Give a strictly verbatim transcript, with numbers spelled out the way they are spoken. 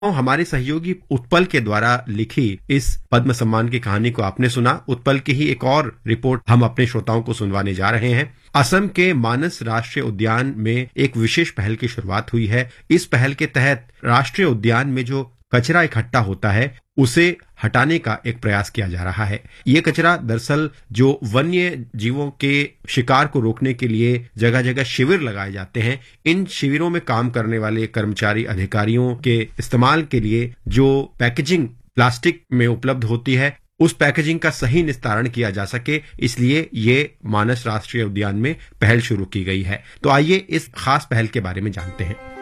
और हमारे सहयोगी उत्पल के द्वारा लिखी इस पद्म सम्मान की कहानी को आपने सुना। उत्पल की ही एक और रिपोर्ट हम अपने श्रोताओं को सुनवाने जा रहे हैं। असम के मानस राष्ट्रीय उद्यान में एक विशेष पहल की शुरुआत हुई है। इस पहल के तहत राष्ट्रीय उद्यान में जो कचरा इकट्ठा होता है उसे हटाने का एक प्रयास किया जा रहा है। ये कचरा दरअसल जो वन्य जीवों के शिकार को रोकने के लिए जगह जगह शिविर लगाए जाते हैं, इन शिविरों में काम करने वाले कर्मचारी अधिकारियों के इस्तेमाल के लिए जो पैकेजिंग प्लास्टिक में उपलब्ध होती है, उस पैकेजिंग का सही निस्तारण किया जा सके, इसलिए ये मानस राष्ट्रीय उद्यान में पहल शुरू की गई है। तो आइए इस खास पहल के बारे में जानते हैं।